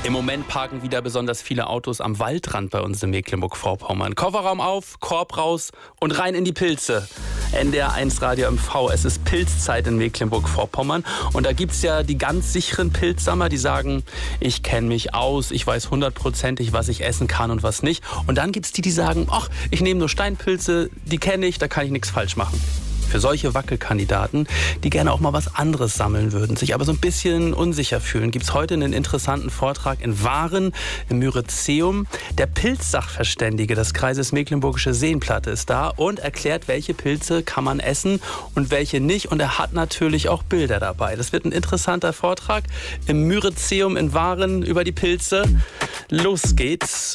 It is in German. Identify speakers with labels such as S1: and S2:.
S1: Im Moment parken wieder besonders viele Autos am Waldrand bei uns in Mecklenburg-Vorpommern. Kofferraum auf, Korb raus und rein in die Pilze. NDR1 Radio MV, es ist Pilzzeit in Mecklenburg-Vorpommern. Und da gibt's ja die ganz sicheren Pilzsammler, die sagen, ich kenne mich aus, ich weiß 100%, was ich essen kann und was nicht. Und dann gibt's die, die sagen, ach, ich nehme nur Steinpilze, die kenne ich, da kann ich nichts falsch machen. Für solche Wackelkandidaten, die gerne auch mal was anderes sammeln würden, sich aber so ein bisschen unsicher fühlen, gibt es heute einen interessanten Vortrag in Waren im Myrizeum. Der Pilzsachverständige des Kreises Mecklenburgische Seenplatte ist da und erklärt, welche Pilze kann man essen und welche nicht. Und er hat natürlich auch Bilder dabei. Das wird ein interessanter Vortrag im Myrizeum in Waren über die Pilze. Los geht's.